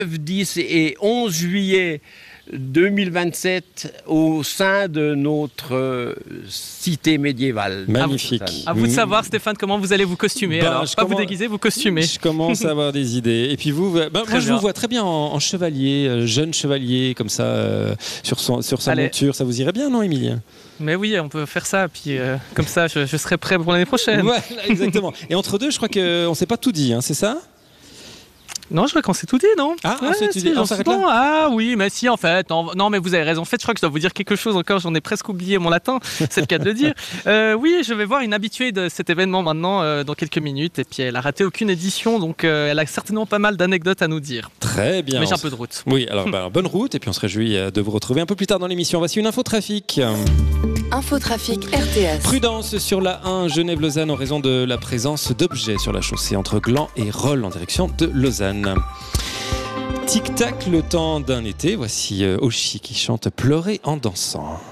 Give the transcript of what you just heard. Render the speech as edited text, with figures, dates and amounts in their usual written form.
10 et 11 juillet 2027 au sein de notre cité médiévale. Magnifique. À vous de savoir, Stéphane, comment vous allez vous costumer. Alors, pas vous déguiser, vous costumer. Je commence à avoir des idées. Et puis vous, moi je vous vois très bien en chevalier, jeune chevalier, comme ça, sur sa monture. Ça vous irait bien, non, Émilie? Mais oui, on peut faire ça. Puis comme ça, je serai prêt pour l'année prochaine. Voilà, exactement. Et entre deux, je crois qu'on ne s'est pas tout dit, hein, c'est ça? Non, je crois qu'on s'est tout dit, non? Ah, on s'est tout dit. On s'arrête là? Ah oui, mais si, en fait. Non, mais vous avez raison. En fait, je crois que je dois vous dire quelque chose encore. J'en ai presque oublié mon latin. C'est le cas de le dire. Oui, je vais voir une habituée de cet événement maintenant dans quelques minutes. Et puis, elle a raté aucune édition. Donc, elle a certainement pas mal d'anecdotes à nous dire. Très bien. Mais j'ai un peu de route. Oui, alors bonne route. Et puis, on se réjouit de vous retrouver un peu plus tard dans l'émission. Voici une infotrafic. Infotrafic RTS. Prudence sur la 1 Genève-Lausanne en raison de la présence d'objets sur la chaussée entre Gland et Rolle en direction de Lausanne. Tic-tac, le temps d'un été. Voici Oshi qui chante Pleurer en dansant.